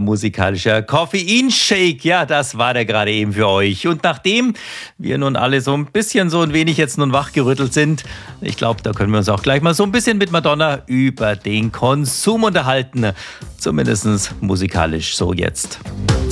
musikalischer Koffeinshake. Ja, das war der gerade eben für euch. Und nachdem wir nun alle so ein wenig jetzt nun wachgerüttelt sind, ich glaube, da können wir uns auch gleich mal so ein bisschen mit Madonna über den Konsum unterhalten. Zumindest musikalisch so jetzt.